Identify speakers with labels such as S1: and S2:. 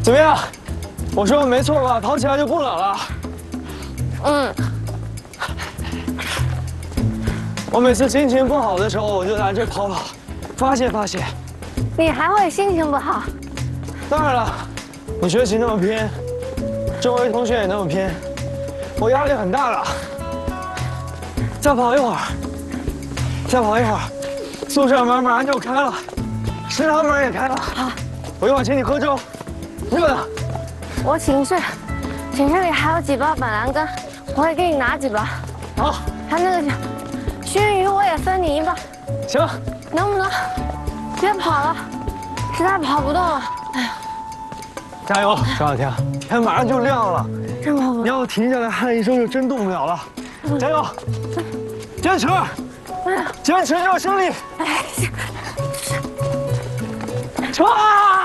S1: 怎么样？我说的没错吧？跑起来就不冷了。
S2: 嗯。
S1: 我每次心情不好的时候，我就来这跑跑，发泄发泄。
S2: 你还会心情不好？
S1: 当然了，你学习那么拼，周围同学也那么拼，我压力很大的。再跑一会儿，再跑一会儿，宿舍门马上就开了，食堂门也开了。
S2: 好，
S1: 我一会儿请你喝粥，热的。
S2: 我寝室里还有几包板蓝根，我会给你拿几包。
S1: 好，
S2: 还有那个熏鱼，我也分你一包。
S1: 行，
S2: 能不能别跑了？实在跑不动了。哎呀，
S1: 加油，张小天，天马上就亮了，
S2: 真跑不动。
S1: 你要停下来喊一声，就真动不了了。加油，坚持，坚持就是胜利。
S2: 哎，
S1: 冲啊！